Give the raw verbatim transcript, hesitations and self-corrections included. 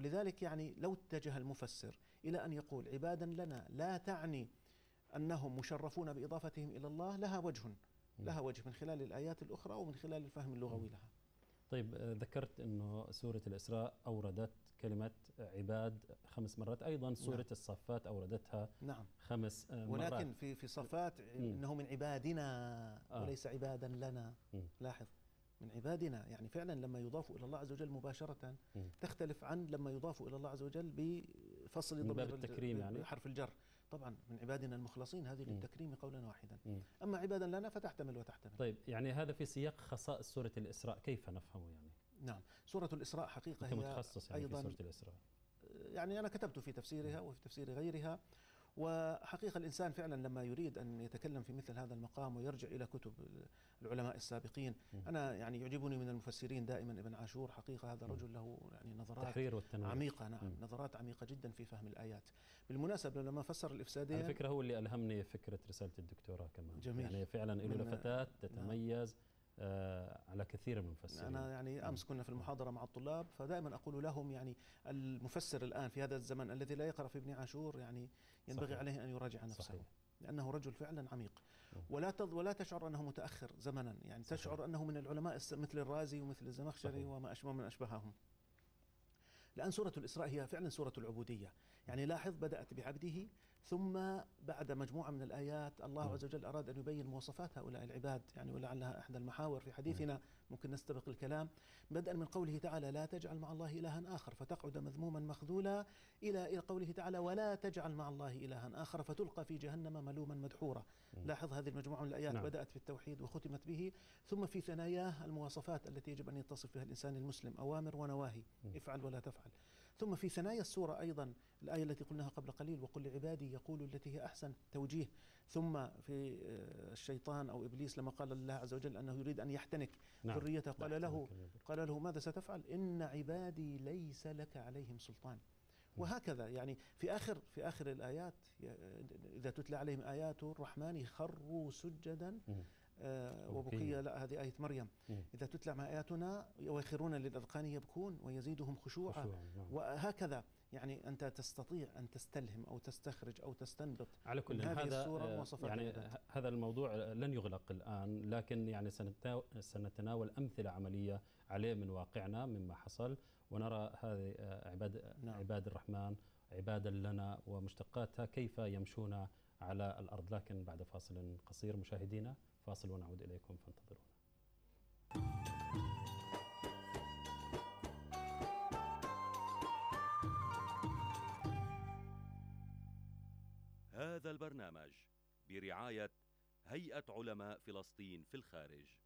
ولذلك يعني لو اتجه المفسر إلى أن يقول عبادا لنا لا تعني أنهم مشرفون بإضافتهم إلى الله، لها وجه لها وجه من خلال الآيات الأخرى ومن خلال الفهم اللغوي لها. طيب ذكرت أنه سورة الإسراء أوردت كلمة عباد خمس مرات، أيضا سورة نعم. الصفات أوردتها نعم. خمس مرات، ولكن في في صفات إنه من عبادنا آه. وليس عبادا لنا. م. لاحظ، من عبادنا، يعني فعلا لما يضاف إلى الله عز وجل مباشرة م. تختلف عن لما يضاف إلى الله عز وجل بفصل ضمير التكريم، يعني حرف الجر. طبعا من عبادنا المخلصين هذه للتكريم قولا واحدا. م. أما عبادا لنا فتحتمل وتحتمل. طيب يعني هذا في سياق خصائص سورة الإسراء، كيف نفهمه يعني؟ نعم، سورة الإسراء حقيقة هي متخصص يعني أيضا في سورة الإسراء، يعني أنا كتبت في تفسيرها وفي تفسير غيرها. وحقيقة الإنسان فعلا لما يريد أن يتكلم في مثل هذا المقام ويرجع إلى كتب العلماء السابقين، أنا يعني يعجبني من المفسرين دائما ابن عاشور، حقيقة هذا رجل له يعني نظرات عميقة. نعم، نظرات عميقة جدا في فهم الآيات. بالمناسبة لما فسر الإفسادين، على فكرة هو اللي ألهمني فكرة رسالة الدكتوراه كمان. جميل. يعني فعلا له لفتات تتميز نعم. آه على كثير من المفسرين. أنا يعني أمس كنا في المحاضرة مع الطلاب، فدائما أقول لهم يعني المفسر الآن في هذا الزمن الذي لا يقرأ في ابن عاشور يعني ينبغي صحيح. عليه أن يراجع نفسه. صحيح. لأنه رجل فعلا عميق، ولا تض ولا تشعر أنه متأخر زمنا، يعني صحيح. تشعر أنه من العلماء مثل الرازي ومثل الزمخشري وما أشبه من أشبههم. لأن سورة الإسراء هي فعلا سورة العبودية، يعني لاحظ بدأت بعبده، ثم بعد مجموعة من الآيات الله عز وجل أراد أن يبين مواصفات هؤلاء العباد، يعني ولعلها إحدى المحاور في حديثنا، ممكن نستبق الكلام بدءا من قوله تعالى لا تجعل مع الله إلها آخر فتقعد مذموما مخذولا، إلى إلى قوله تعالى ولا تجعل مع الله إلها آخر فتلقى في جهنم ملوما مدحورا. لاحظ هذه المجموعة من الآيات نعم. بدأت في التوحيد وختمت به، ثم في ثناياه المواصفات التي يجب أن يتصف بها الإنسان المسلم، أوامر ونواهي، افعل ولا تفعل. ثم في ثنايا السورة أيضا الآية التي قلناها قبل قليل وقل لعبادي يقولوا التي هي أحسن، توجيه. ثم في الشيطان أو إبليس لما قال الله عز وجل أنه يريد أن يحتنك نعم. ذريته، قال له قال له ماذا ستفعل؟ إن عبادي ليس لك عليهم سلطان. وهكذا يعني في آخر في آخر الآيات إذا تتلى عليهم آيات الرحمن خروا سجدا آه وبكية. لا، هذه آية مريم. مم. إذا تتلى مع آياتنا ويخرون للأذقان يبكون ويزيدهم خشوعا. خشوع. نعم. وهكذا يعني أنت تستطيع أن تستلهم أو تستخرج أو تستنبط على كل هذه هذا السورة مواصفات يعني العباد. هذا الموضوع لن يغلق الآن، لكن يعني سنتناول أمثلة عملية عليه من واقعنا مما حصل، ونرى هذه عباد نعم. عباد الرحمن عبادا لنا ومشتقاتها كيف يمشون على الأرض. لكن بعد فاصل قصير مشاهدينا، فاصل ونعود إليكم فانتظرونا. هذا البرنامج برعاية هيئة علماء فلسطين في الخارج.